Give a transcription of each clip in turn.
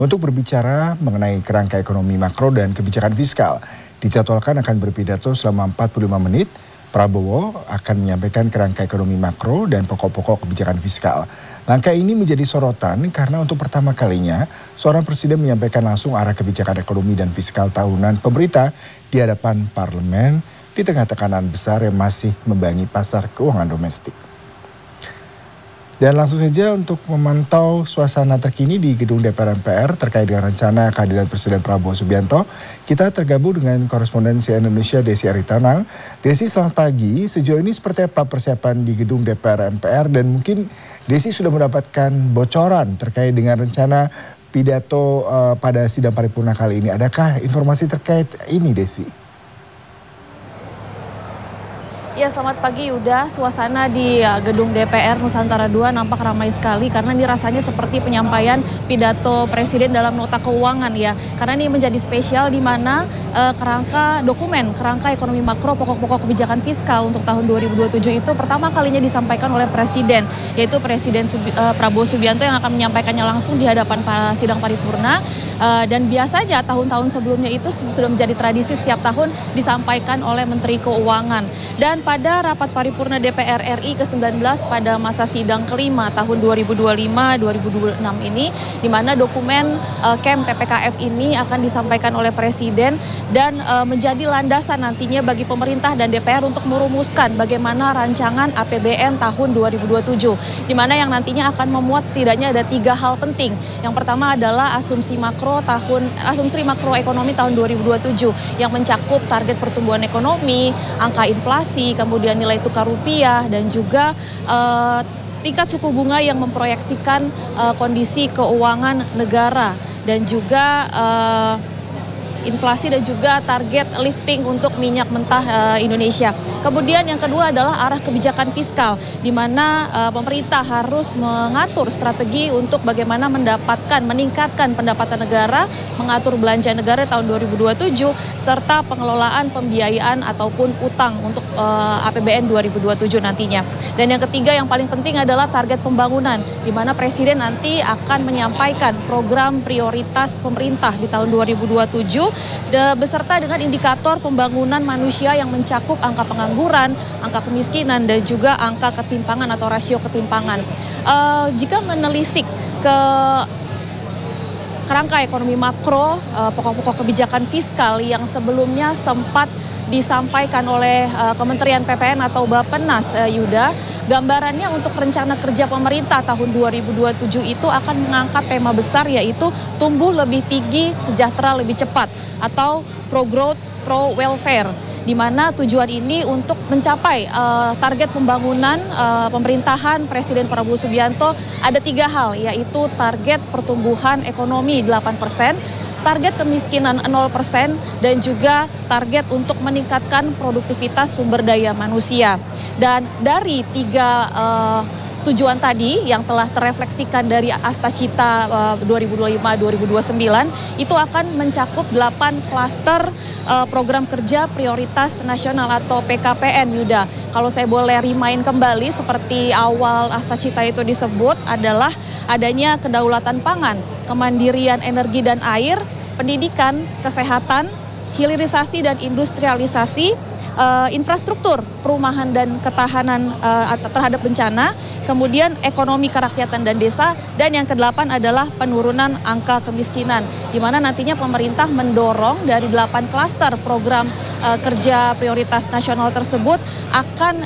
Untuk berbicara mengenai kerangka ekonomi makro dan kebijakan fiskal, dijadwalkan akan berpidato selama 45 menit. Prabowo akan menyampaikan kerangka ekonomi makro dan pokok-pokok kebijakan fiskal. Langkah ini menjadi sorotan karena untuk pertama kalinya seorang presiden menyampaikan langsung arah kebijakan ekonomi dan fiskal tahunan pemerintah di hadapan parlemen di tengah tekanan besar yang masih membayangi pasar keuangan domestik. Dan langsung saja untuk memantau suasana terkini di gedung DPR MPR terkait dengan rencana kehadiran Presiden Prabowo Subianto, kita tergabung dengan koresponden CNN Indonesia Desi Aritonang. Desi, selamat pagi. Sejauh ini seperti apa persiapan di gedung DPR MPR dan mungkin Desi sudah mendapatkan bocoran terkait dengan rencana pidato pada sidang paripurna kali ini. Adakah informasi terkait ini, Desi? Ya, selamat pagi Yuda. Suasana di gedung DPR Nusantara II nampak ramai sekali karena ini rasanya seperti penyampaian pidato Presiden dalam nota keuangan ya. Karena ini menjadi spesial di mana kerangka ekonomi makro pokok-pokok kebijakan fiskal untuk tahun 2027 itu pertama kalinya disampaikan oleh Presiden, yaitu Presiden Prabowo Subianto yang akan menyampaikannya langsung di hadapan sidang paripurna. Dan biasanya tahun-tahun sebelumnya itu sudah menjadi tradisi setiap tahun disampaikan oleh Menteri Keuangan. Dan pada rapat paripurna DPR RI ke-19 pada masa sidang kelima tahun 2025-2026 ini, di mana dokumen KEM PPKF ini akan disampaikan oleh Presiden dan menjadi landasan nantinya bagi pemerintah dan DPR untuk merumuskan bagaimana rancangan APBN tahun 2027, di mana yang nantinya akan memuat setidaknya ada 3 hal penting. Yang pertama adalah asumsi makroekonomi tahun 2027 yang mencakup target pertumbuhan ekonomi, angka inflasi, kemudian nilai tukar rupiah dan juga tingkat suku bunga yang memproyeksikan kondisi keuangan negara dan juga inflasi dan juga target lifting untuk minyak mentah Indonesia. Kemudian yang kedua adalah arah kebijakan fiskal, di mana pemerintah harus mengatur strategi untuk bagaimana meningkatkan pendapatan negara, mengatur belanja negara tahun 2027, serta pengelolaan pembiayaan ataupun utang untuk APBN 2027 nantinya. Dan yang ketiga yang paling penting adalah target pembangunan, di mana Presiden nanti akan menyampaikan program prioritas pemerintah di tahun 2027 beserta dengan indikator pembangunan manusia yang mencakup angka pengangguran, angka kemiskinan, dan juga angka ketimpangan atau rasio ketimpangan. Jika menelisik ke kerangka ekonomi makro, pokok-pokok kebijakan fiskal yang sebelumnya sempat disampaikan oleh Kementerian PPN atau Bappenas, Yuda, gambarannya untuk rencana kerja pemerintah tahun 2027 itu akan mengangkat tema besar yaitu tumbuh lebih tinggi, sejahtera lebih cepat atau pro-growth, pro-welfare, di mana tujuan ini untuk mencapai target pembangunan pemerintahan Presiden Prabowo Subianto ada 3 hal, yaitu target pertumbuhan ekonomi 8%, target kemiskinan 0%, dan juga target untuk meningkatkan produktivitas sumber daya manusia. Dan dari 3 tujuan tadi yang telah terefleksikan dari Astacita 2025-2029 itu akan mencakup 8 klaster program kerja prioritas nasional atau PKPN, Yuda. Kalau saya boleh remind kembali seperti awal Astacita itu disebut adalah adanya kedaulatan pangan, kemandirian energi dan air, pendidikan, kesehatan, hilirisasi dan industrialisasi, infrastruktur, perumahan dan ketahanan terhadap bencana, kemudian ekonomi kerakyatan dan desa, dan yang ke-8 adalah penurunan angka kemiskinan, di mana nantinya pemerintah mendorong dari 8 klaster program kerja prioritas nasional tersebut akan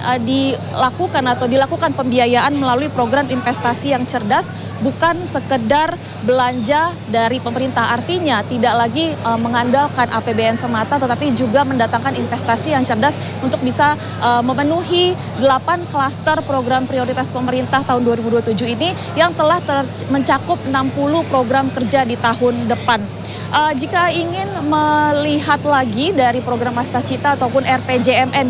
dilakukan pembiayaan melalui program investasi yang cerdas, bukan sekedar belanja dari pemerintah. Artinya tidak lagi mengandalkan APBN semata, tetapi juga mendatangkan investasi yang cerdas untuk bisa memenuhi 8 klaster program prioritas pemerintah tahun 2027 ini yang telah mencakup 60 program kerja di tahun depan. Jika ingin melihat lagi dari program Astacita ataupun RPJMN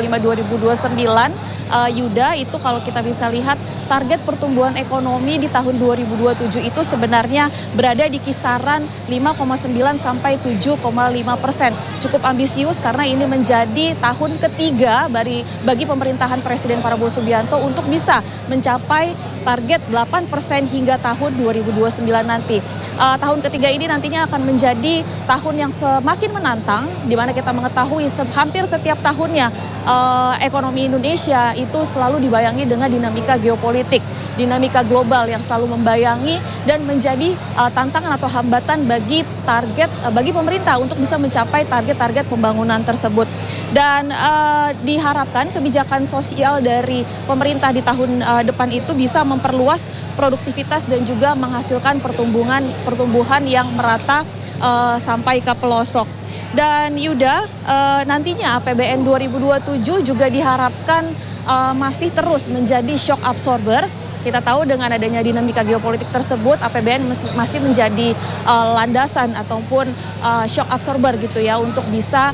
2025-2029, Yuda, itu kalau kita bisa lihat target pertumbuhan ekonomi di tahun 2027 itu sebenarnya berada di kisaran 5,9 sampai 7,5%. Cukup ambisius karena ini menjadi menjadi tahun ketiga bagi pemerintahan Presiden Prabowo Subianto untuk bisa mencapai target 8% hingga tahun 2029 nanti. Tahun ketiga ini nantinya akan menjadi tahun yang semakin menantang, di mana kita mengetahui hampir setiap tahunnya ekonomi Indonesia itu selalu dibayangi dengan dinamika geopolitik, dinamika global yang selalu membayangi dan menjadi tantangan atau hambatan bagi pemerintah untuk bisa mencapai target-target pembangunan tersebut. Dan diharapkan kebijakan sosial dari pemerintah di tahun depan itu bisa memperluas produktivitas dan juga menghasilkan pertumbuhan yang merata sampai ke pelosok. Dan Yuda, nantinya APBN 2027 juga diharapkan masih terus menjadi shock absorber. Kita tahu dengan adanya dinamika geopolitik tersebut, APBN masih menjadi landasan ataupun shock absorber gitu ya, untuk bisa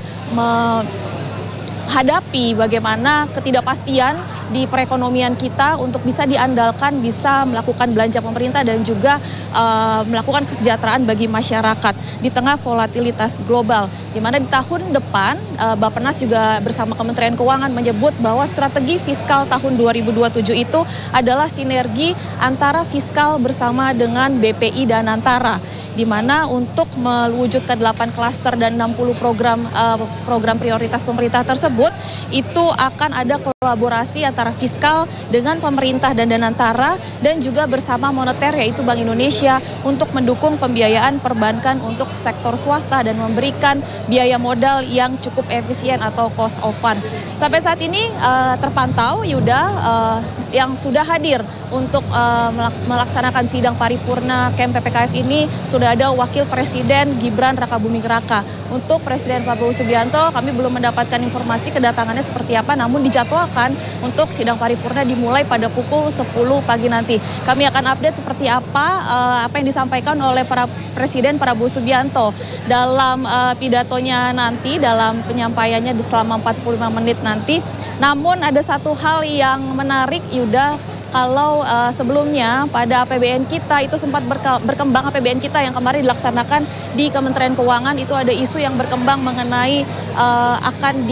menghadapi bagaimana ketidakpastian di perekonomian kita untuk bisa diandalkan, bisa melakukan belanja pemerintah dan juga melakukan kesejahteraan bagi masyarakat di tengah volatilitas global. Di mana di tahun depan Bappenas juga bersama Kementerian Keuangan menyebut bahwa strategi fiskal tahun 2027 itu adalah sinergi antara fiskal bersama dengan BPI dan Antara, di mana untuk mewujudkan 8 klaster dan 60 program prioritas pemerintah tersebut itu akan ada kolaborasi antara fiskal dengan pemerintah dan Danantara dan juga bersama moneter yaitu Bank Indonesia untuk mendukung pembiayaan perbankan untuk sektor swasta dan memberikan biaya modal yang cukup efisien atau cost of fund. Sampai saat ini terpantau Yuda yang sudah hadir untuk melaksanakan sidang paripurna KEM PPKF ini sudah ada Wakil Presiden Gibran Rakabuming Raka. Untuk Presiden Prabowo Subianto kami belum mendapatkan informasi kedatangannya seperti apa, namun dijadwalkan untuk sidang paripurna dimulai pada pukul 10 pagi nanti. Kami akan update seperti apa yang disampaikan oleh para Presiden Prabowo Subianto dalam pidatonya nanti, dalam penyampaiannya selama 45 menit nanti. Namun ada satu hal yang menarik Yuda, kalau sebelumnya pada APBN kita itu sempat berkembang APBN kita yang kemarin dilaksanakan di Kementerian Keuangan, itu ada isu yang berkembang mengenai akan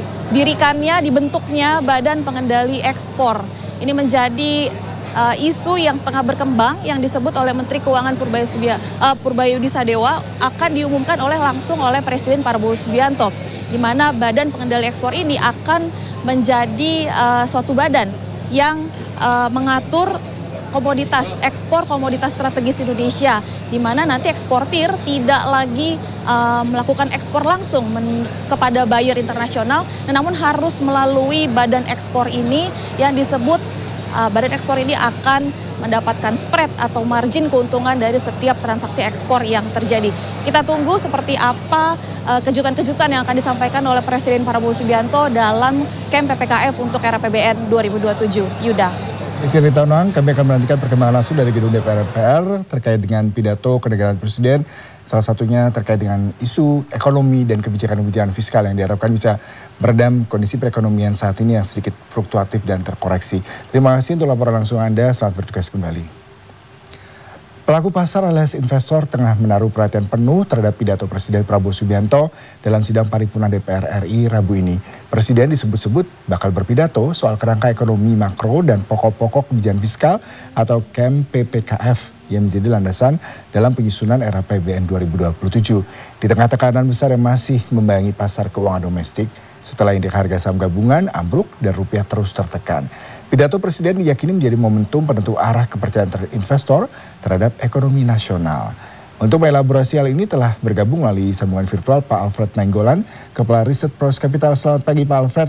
dibentuknya Badan Pengendali Ekspor. Ini menjadi isu yang tengah berkembang yang disebut oleh Menteri Keuangan Purbayudi Sadewa akan diumumkan langsung oleh Presiden Prabowo Subianto, di mana Badan Pengendali Ekspor ini akan menjadi suatu badan yang mengatur komoditas ekspor, komoditas strategis Indonesia, di mana nanti eksportir tidak lagi melakukan ekspor langsung kepada buyer internasional, namun harus melalui badan ekspor ini yang disebut badan ekspor ini akan mendapatkan spread atau margin keuntungan dari setiap transaksi ekspor yang terjadi. Kita tunggu seperti apa kejutan-kejutan yang akan disampaikan oleh Presiden Prabowo Subianto dalam KEM PPKF untuk era APBN 2027. Yuda. Desi Rita Onang, kami akan menantikan perkembangan langsung dari gedung DPR MPR terkait dengan pidato kenegaraan Presiden, salah satunya terkait dengan isu ekonomi dan kebijakan-kebijakan fiskal yang diharapkan bisa meredam kondisi perekonomian saat ini yang sedikit fluktuatif dan terkoreksi. Terima kasih untuk laporan langsung Anda, selamat bertugas kembali. Pelaku pasar alias investor tengah menaruh perhatian penuh terhadap pidato Presiden Prabowo Subianto dalam sidang paripurna DPR RI Rabu ini. Presiden disebut-sebut bakal berpidato soal kerangka ekonomi makro dan pokok-pokok kebijakan fiskal atau KEM PPKF yang menjadi landasan dalam penyusunan era APBN 2027. Di tengah tekanan besar yang masih membayangi pasar keuangan domestik setelah indeks harga saham gabungan ambruk dan rupiah terus tertekan. Pidato Presiden diyakini menjadi momentum penentu arah kepercayaan investor terhadap ekonomi nasional. Untuk mengelaborasi hal ini telah bergabung melalui sambungan virtual Pak Alfred Nainggolan, Kepala Riset Pros Capital. Selamat pagi Pak Alfred.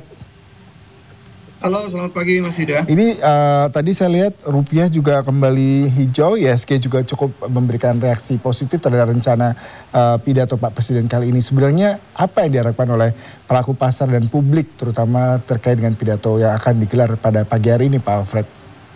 Halo, selamat pagi Mas Yuda. Ini tadi saya lihat rupiah juga kembali hijau, ISG juga cukup memberikan reaksi positif terhadap rencana pidato Pak Presiden kali ini. Sebenarnya apa yang diharapkan oleh pelaku pasar dan publik terutama terkait dengan pidato yang akan digelar pada pagi hari ini Pak Alfred?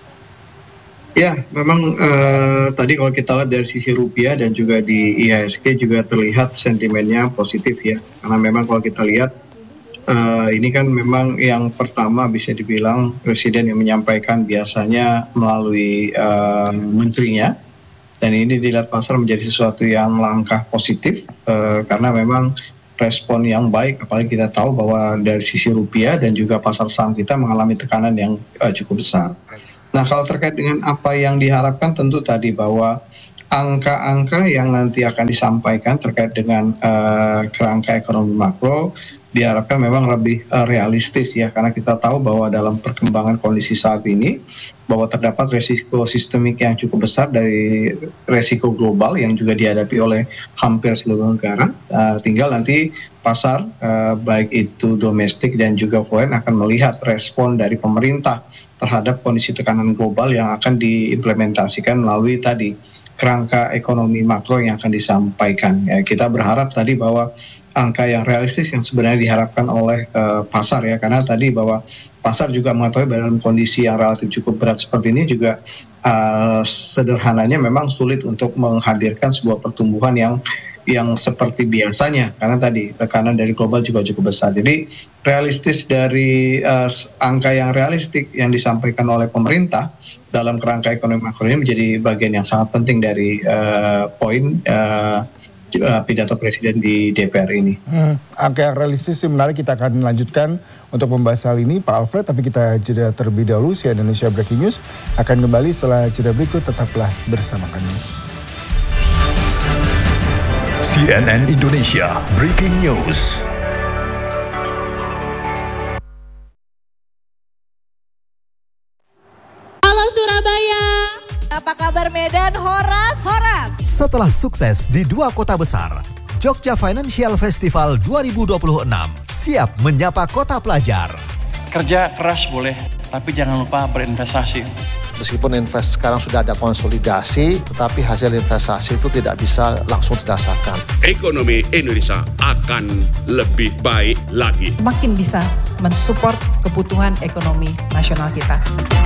Ya, memang tadi kalau kita lihat dari sisi rupiah dan juga di IHSG juga terlihat sentimennya positif ya. Karena memang kalau kita lihat ini kan memang yang pertama bisa dibilang Presiden yang menyampaikan biasanya melalui menterinya, dan ini dilihat pasar menjadi sesuatu yang langkah positif karena memang respon yang baik, apalagi kita tahu bahwa dari sisi rupiah dan juga pasar saham kita mengalami tekanan yang cukup besar. Nah, kalau terkait dengan apa yang diharapkan, tentu tadi bahwa angka-angka yang nanti akan disampaikan terkait dengan kerangka ekonomi makro diharapkan memang lebih realistis ya, karena kita tahu bahwa dalam perkembangan kondisi saat ini bahwa terdapat resiko sistemik yang cukup besar dari resiko global yang juga dihadapi oleh hampir seluruh negara. Tinggal nanti pasar baik itu domestik dan juga foreign akan melihat respon dari pemerintah terhadap kondisi tekanan global yang akan diimplementasikan melalui tadi kerangka ekonomi makro yang akan disampaikan. Ya, kita berharap tadi bahwa angka yang realistis yang sebenarnya diharapkan oleh pasar ya, karena tadi bahwa pasar juga mengetahui dalam kondisi yang relatif cukup berat seperti ini juga sederhananya memang sulit untuk menghadirkan sebuah pertumbuhan yang seperti biasanya, karena tadi tekanan dari global juga cukup besar. Jadi realistis dari angka yang realistik yang disampaikan oleh pemerintah dalam kerangka ekonomi makro ini menjadi bagian yang sangat penting dari poin pidato Presiden di DPR ini. Angka yang realistis sih menarik, kita akan lanjutkan untuk membahas hal ini Pak Alfred, tapi kita jeda terlebih dahulu. CNN Indonesia Breaking News akan kembali setelah jeda berikut, tetaplah bersama kami. CNN Indonesia Breaking News. Halo Surabaya. Apa kabar Medan, Horas? Setelah sukses di 2 kota besar, Jogja Financial Festival 2026 siap menyapa kota pelajar. Kerja keras boleh, tapi jangan lupa berinvestasi. Meskipun sekarang sudah ada konsolidasi, tetapi hasil investasi itu tidak bisa langsung dirasakan. Ekonomi Indonesia akan lebih baik lagi. Makin bisa mensupport kebutuhan ekonomi nasional kita.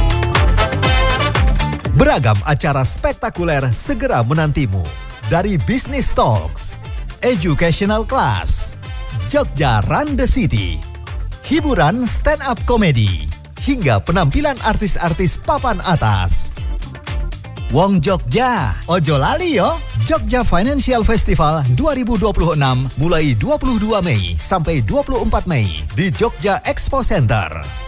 Beragam acara spektakuler segera menantimu. Dari Business Talks, Educational Class, Jogja Run the City, hiburan stand-up comedy, hingga penampilan artis-artis papan atas. Wong Jogja, ojo lali yo. Jogja Financial Festival 2026 mulai 22 Mei sampai 24 Mei di Jogja Expo Center.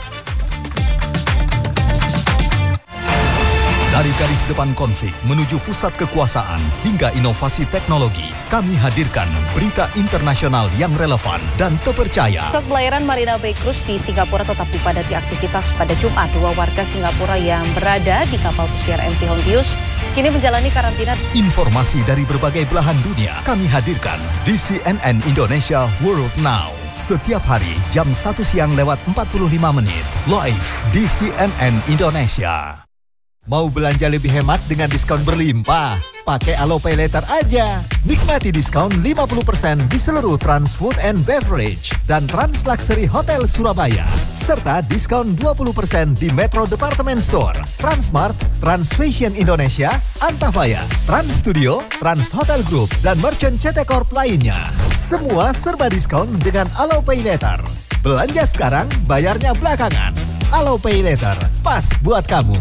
Dari garis depan konflik menuju pusat kekuasaan hingga inovasi teknologi, kami hadirkan berita internasional yang relevan dan terpercaya. Pelayaran Marina Bay Cruise di Singapura tetap dipadati aktivitas pada Jumat. 2 warga Singapura yang berada di kapal pesiar MV Hondius kini menjalani karantina. Informasi dari berbagai belahan dunia kami hadirkan di CNN Indonesia World Now. Setiap hari jam 1 siang lewat 45 menit live di CNN Indonesia. Mau belanja lebih hemat dengan diskon berlimpah? Pakai Alo Pay Later aja. Nikmati diskon 50% di seluruh Trans Food and Beverage dan Trans Luxury Hotel Surabaya. Serta diskon 20% di Metro Department Store, Transmart, Trans Fashion Indonesia, Antavaya, Trans Studio, Trans Hotel Group, dan merchant CT Corp lainnya. Semua serba diskon dengan Alo Pay Later. Belanja sekarang, bayarnya belakangan. Alo Pay Later, pas buat kamu.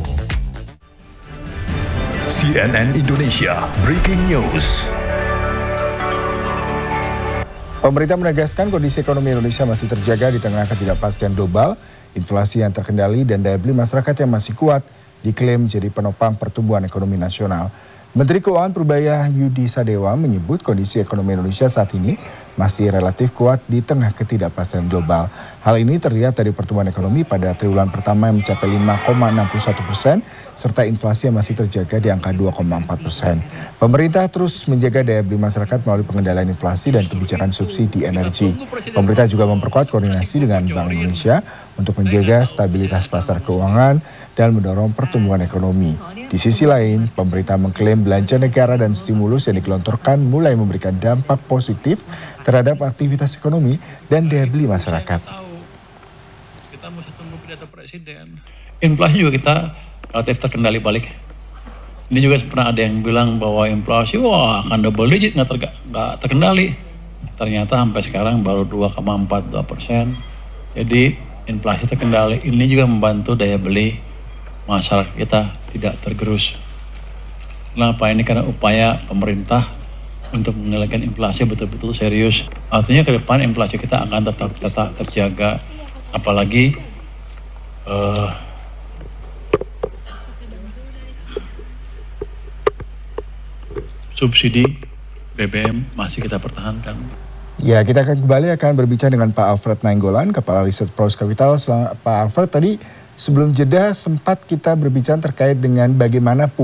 CNN Indonesia Breaking News. Pemerintah menegaskan kondisi ekonomi Indonesia masih terjaga di tengah ketidakpastian global, inflasi yang terkendali dan daya beli masyarakat yang masih kuat diklaim jadi penopang pertumbuhan ekonomi nasional. Menteri Keuangan Purbaya Yudi Sadewa menyebut kondisi ekonomi Indonesia saat ini masih relatif kuat di tengah ketidakpastian global. Hal ini terlihat dari pertumbuhan ekonomi pada triwulan pertama yang mencapai 5,61% serta inflasi yang masih terjaga di angka 2,4%. Pemerintah terus menjaga daya beli masyarakat melalui pengendalian inflasi dan kebijakan subsidi energi. Pemerintah juga memperkuat koordinasi dengan Bank Indonesia untuk menjaga stabilitas pasar keuangan dan mendorong pertumbuhan ekonomi. Di sisi lain, pemerintah mengklaim belanja negara dan stimulus yang digelontorkan mulai memberikan dampak positif terhadap aktivitas ekonomi dan daya beli masyarakat. Kita mesti tunggu pidato Presiden. Inflasi juga kita relatif terkendali balik. Ini juga pernah ada yang bilang bahwa inflasi akan double digit nggak terkendali. Ternyata sampai sekarang baru 2,42%. Jadi inflasi terkendali ini juga membantu daya beli masyarakat kita tidak tergerus. Kenapa? Ini karena upaya pemerintah untuk mengendalikan inflasi betul-betul serius. Artinya ke depan inflasi kita akan tetap terjaga, apalagi subsidi BBM masih kita pertahankan. Ya, kita akan berbicara dengan Pak Alfred Nainggolan, Kepala Riset Prose Capital. Pak Alfred, tadi sebelum jeda sempat kita berbicara terkait dengan bagaimana